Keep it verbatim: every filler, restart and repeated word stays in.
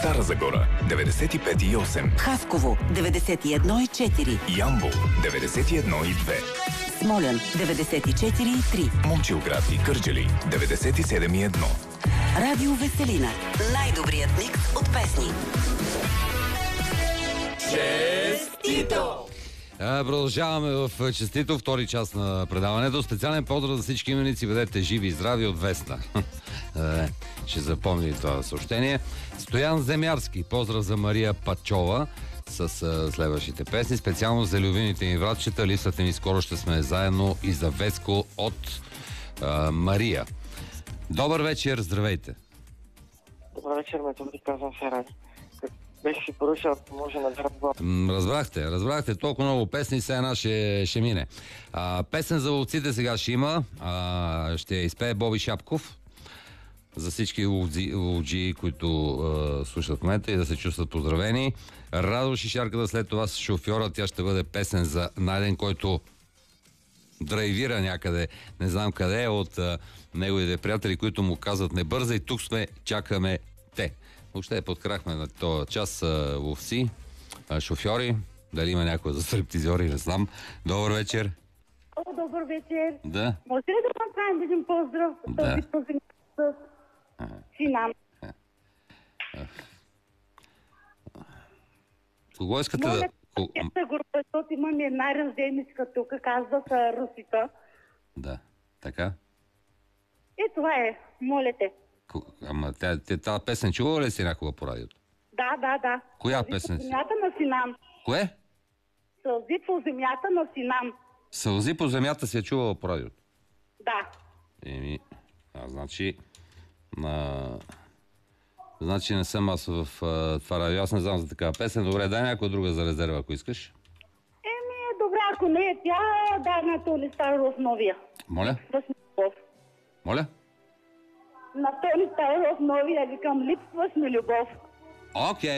Стара Загора деветдесет и пет и осем, Хасково деветдесет и едно и четири, Ямбол деветдесет и едно и две, Смолян деветдесет и четири и три, Момчилград и Кърджали деветдесет и седем и едно. Радио Веселина. Най-добрият микс от песни. Честито! А, продължаваме в Честито, втори час на предаването. Специален поздрав за всички именици. Бъдете живи и здрави от Весна. Ще запомни това съобщение. Стоян Земярски. Поздрав за Мария Пачова с а, следващите песни. Специално за любимите ми братчета. Липсвате ми, скоро ще сме заедно, и за Веско от а, Мария. Добър вечер, здравейте. Добър вечер, Методи, казвам се Ради. Беше си поръчал, ако може на град. Разбрахте, разбрахте, толкова много песни, сега една ще, ще мине. А, песен за ловците сега ще има. А, ще изпее Боби Шапков. За всички ловджи, които а, слушат в момента, и да се чувстват поздравени. Радо Шишарката след това с шофьора. Тя ще бъде песен за Найден, който драйвира някъде, не знам къде, от а, неговите приятели, които му казват не бързай, тук сме, чакаме те. Въобще подкрахме на този час а, ловци, а, шофьори, дали има някой за стриптизьори, не знам. Добър вечер. О, добър вечер. Да. Може ли да направим един поздрав? Да. Този поздрав с Синам. Кого искате Моля, да... да група, защото имам една рожденичка тук, казва се Русита. Да, така. И това е, моля те. Ама тя, тя, тази песен чувала ли си някога по радиото? Да, да, да. Коя Сълзи песен по си? земята на Синам. Кое? Сълзи по земята на Синам. Сълзи по земята си е чувала по радиото? Да. Еми, а значи... А, значи не съм аз в а, това радио. Аз не знам за такава песен. Добре, дай някоя друга за резерва, ако искаш. Еми, добре, ако не е тя, дай на Тони Старов новия. Моля? Липсваш ми любов. Моля? На Тони Старов новия, викам, липсваш ми любов. Окей.